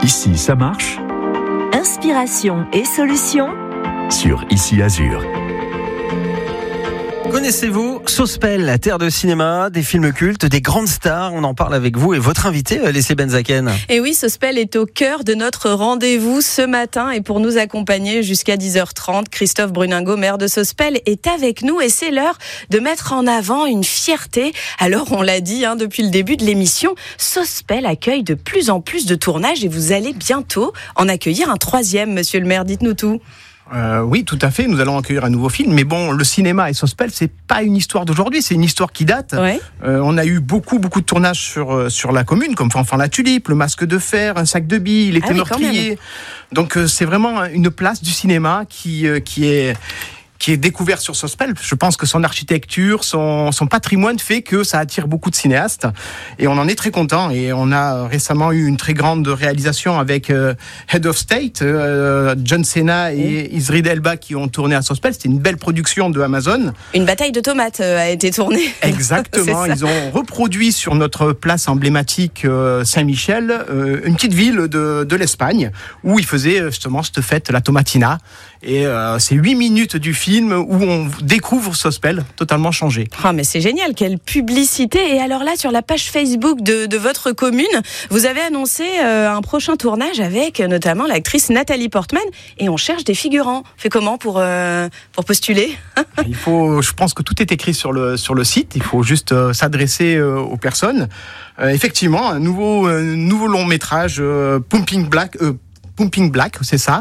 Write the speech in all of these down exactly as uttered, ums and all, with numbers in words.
Ici, ça marche. Inspiration et solutions Sur Ici Azur. Connaissez-vous Sospel, la terre de cinéma, des films cultes, des grandes stars? On en parle avec vous et votre invité, Leslie Benzaken. Et oui, Sospel est au cœur de notre rendez-vous ce matin. Et pour nous accompagner jusqu'à dix heures trente, Christophe Bruningo, maire de Sospel, est avec nous. Et c'est l'heure de mettre en avant une fierté. Alors, on l'a dit hein, depuis le début de l'émission, Sospel accueille de plus en plus de tournages. Et vous allez bientôt en accueillir un troisième, monsieur le maire. Dites-nous tout. Euh, oui, tout à fait. Nous allons accueillir un nouveau film. Mais bon, le cinéma et Sospel, c'est pas une histoire d'aujourd'hui. C'est une histoire qui date. Ouais. Euh, on a eu beaucoup, beaucoup de tournages sur sur la commune, comme Fanfan la Tulipe, Le Masque de Fer, Un sac de billes, L'été Ah oui, meurtrier. Donc euh, c'est vraiment une place du cinéma qui euh, qui est qui est découvert sur Sospel. Je pense que son architecture, son, son patrimoine fait que ça attire beaucoup de cinéastes. Et on en est très content. Et on a récemment eu une très grande réalisation avec euh, Head of State, euh, John Cena et mmh. Idris Elba qui ont tourné à Sospel. C'était une belle production de Amazon. Une bataille de tomates euh, a été tournée. Exactement. Ils ont reproduit sur notre place emblématique euh, Saint-Michel, euh, une petite ville de, de l'Espagne, où ils faisaient justement cette fête, la Tomatina. Et euh, c'est huit minutes du film où on découvre Sospel totalement changé. Ah mais c'est génial, quelle publicité. Et alors là, sur la page Facebook de, de votre commune, vous avez annoncé euh, un prochain tournage avec euh, notamment l'actrice Nathalie Portman. Et on cherche des figurants. Fait comment pour, euh, pour postuler? Il faut, je pense que tout est écrit sur le, sur le site. Il faut juste euh, s'adresser euh, aux personnes. Euh, effectivement, un nouveau, euh, nouveau long métrage, euh, Pumping Black, euh, Pumping Black, c'est ça.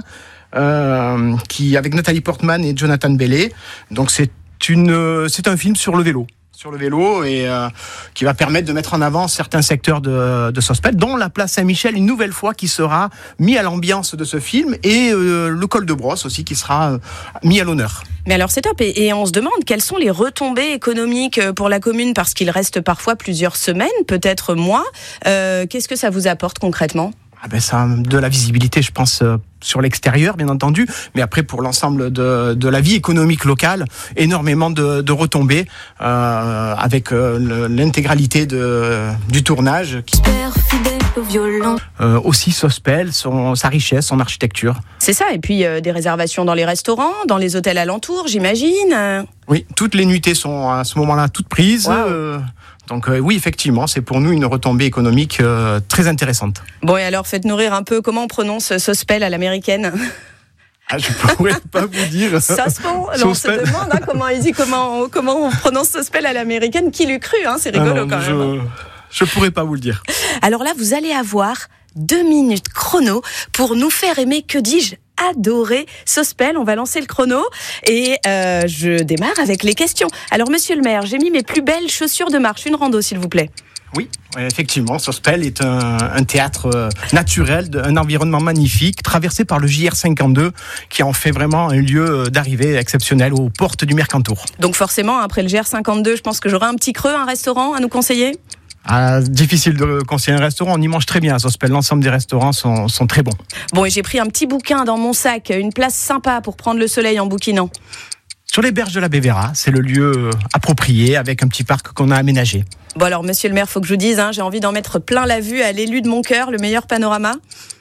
Euh, qui avec Nathalie Portman et Jonathan Bailey. Donc c'est une, c'est un film sur le vélo, sur le vélo et euh, qui va permettre de mettre en avant certains secteurs de, de Sospel, dont la place Saint-Michel une nouvelle fois qui sera mis à l'ambiance de ce film et euh, le col de Brosse aussi qui sera euh, mis à l'honneur. Mais alors c'est top et, et on se demande quelles sont les retombées économiques pour la commune parce qu'il reste parfois plusieurs semaines, peut-être mois. Euh, qu'est-ce que ça vous apporte concrètement? Ah ben ça a de la visibilité, je pense, euh, sur l'extérieur, bien entendu, mais après pour l'ensemble de, de la vie économique locale, énormément de, de retombées euh, avec euh, le, l'intégralité de, du tournage. Euh, aussi Sospel, son, sa richesse, son architecture. C'est ça, et puis euh, des réservations dans les restaurants, dans les hôtels alentours, j'imagine. Oui, toutes les nuitées sont à ce moment-là toutes prises. Wow. Euh, Donc euh, oui, effectivement, c'est pour nous une retombée économique euh, très intéressante. Bon, et alors faites-nous rire un peu, comment on prononce Sospel à l'américaine? Ah, je pourrais pas vous dire. Sospel, on se demande hein, comment, il dit, comment, comment on prononce Sospel à l'américaine. Qui l'eût cru, hein, c'est rigolo ah non, quand je, même. Je pourrais pas vous le dire. Alors là, vous allez avoir deux minutes chrono pour nous faire aimer, que dis-je, adorer Sospel. On va lancer le chrono et euh, je démarre avec les questions. Alors monsieur le maire, j'ai mis mes plus belles chaussures de marche, une rando s'il vous plaît. Oui, effectivement, Sospel est un, un théâtre naturel, un environnement magnifique, traversé par le J R cinquante-deux, qui en fait vraiment un lieu d'arrivée exceptionnel aux portes du Mercantour. Donc forcément, après le J R cinquante-deux, je pense que j'aurai un petit creux, un restaurant à nous conseiller? Ah, difficile de conseiller un restaurant, on y mange très bien à Sospel, l'ensemble des restaurants sont, sont très bons. Bon, et j'ai pris un petit bouquin dans mon sac, une place sympa pour prendre le soleil en bouquinant. Sur les berges de la Bévéra, c'est le lieu approprié avec un petit parc qu'on a aménagé. Bon alors, monsieur le maire, faut que je vous dise, hein, j'ai envie d'en mettre plein la vue à l'élu de mon cœur, le meilleur panorama.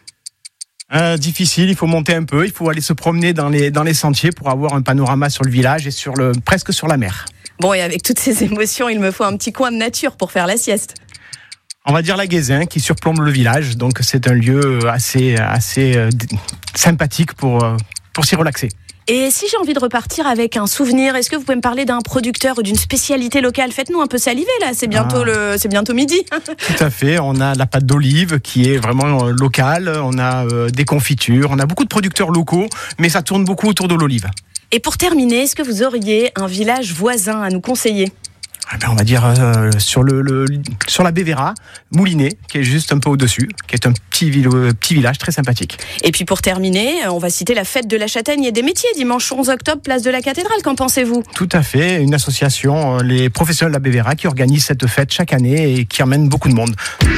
Euh, difficile, il faut monter un peu, il faut aller se promener dans les, dans les sentiers pour avoir un panorama sur le village et sur le, presque sur la mer. Bon, et avec toutes ces émotions, il me faut un petit coin de nature pour faire la sieste. On va dire la Guézin qui surplombe le village, donc c'est un lieu assez, assez euh, sympathique pour, euh, pour s'y relaxer. Et si j'ai envie de repartir avec un souvenir, est-ce que vous pouvez me parler d'un producteur ou d'une spécialité locale? Faites-nous un peu saliver là, c'est bientôt, ah. le, c'est bientôt midi. Tout à fait, on a la pâte d'olive qui est vraiment euh, locale, on a euh, des confitures, on a beaucoup de producteurs locaux, mais ça tourne beaucoup autour de l'olive. Et pour terminer, est-ce que vous auriez un village voisin à nous conseiller? Eh ben, on va dire euh, sur, le, le, sur la Bévéra, Moulinet, qui est juste un peu au-dessus, qui est un petit, ville, petit village très sympathique. Et puis pour terminer, on va citer la fête de la châtaigne et des métiers, dimanche onze octobre, place de la cathédrale. Qu'en pensez-vous? Tout à fait, une association, les professionnels de la Bévéra, qui organise cette fête chaque année et qui emmène beaucoup de monde.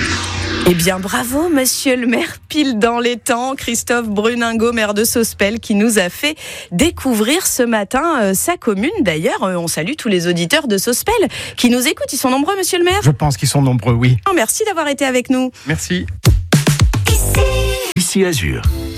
Eh bien, bravo, monsieur le maire, pile dans les temps, Christophe Bruningo, maire de Sospel, qui nous a fait découvrir ce matin euh, sa commune. D'ailleurs, euh, on salue tous les auditeurs de Sospel qui nous écoutent. Ils sont nombreux, monsieur le maire? Je pense qu'ils sont nombreux, oui. Oh, merci d'avoir été avec nous. Merci. Ici Azur.